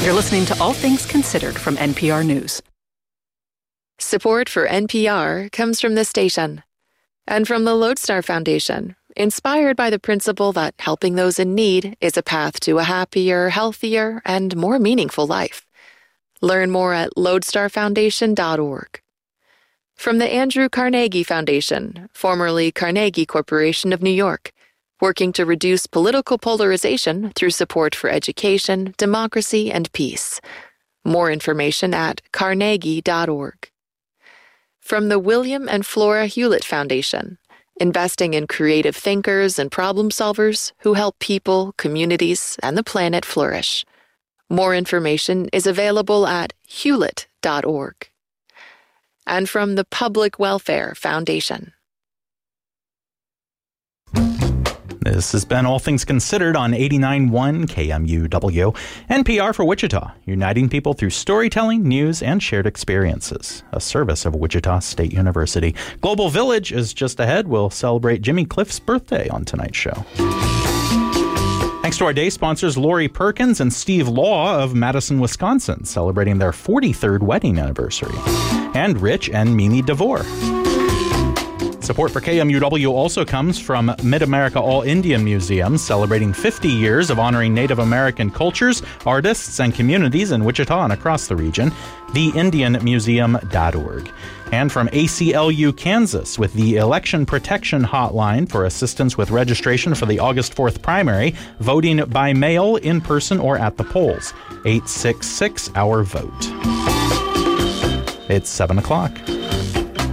You're listening to All Things Considered from NPR News. Support for NPR comes from this station and from the Lodestar Foundation, inspired by the principle that helping those in need is a path to a happier, healthier, and more meaningful life. Learn more at lodestarfoundation.org. From the Andrew Carnegie Foundation, formerly Carnegie Corporation of New York, working to reduce political polarization through support for education, democracy, and peace. More information at carnegie.org. From the William and Flora Hewlett Foundation, investing in creative thinkers and problem solvers who help people, communities, and the planet flourish. More information is available at hewlett.org. And from the Public Welfare Foundation. This has been All Things Considered on 89.1 KMUW, NPR for Wichita, uniting people through storytelling, news, and shared experiences. A service of Wichita State University. Global Village is just ahead. We'll celebrate Jimmy Cliff's birthday on tonight's show. Thanks to our day sponsors, Lori Perkins and Steve Law of Madison, Wisconsin, celebrating their 43rd wedding anniversary. And Rich and Mimi DeVore. Support for KMUW also comes from Mid-America All-Indian Museum, celebrating 50 years of honoring Native American cultures, artists, and communities in Wichita and across the region, theindianmuseum.org. And from ACLU Kansas with the Election Protection Hotline for assistance with registration for the August 4th primary, voting by mail, in person, or at the polls. 866-OUR-VOTE. It's 7 o'clock.